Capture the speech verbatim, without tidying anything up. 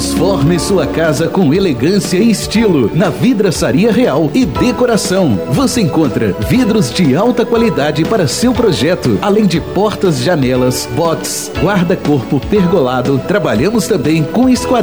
Transforme sua casa com elegância e estilo na Vidraçaria Real e Decoração. Você encontra vidros de alta qualidade para seu projeto, além de portas, janelas, box, guarda-corpo pergolado. Trabalhamos também com esquadrão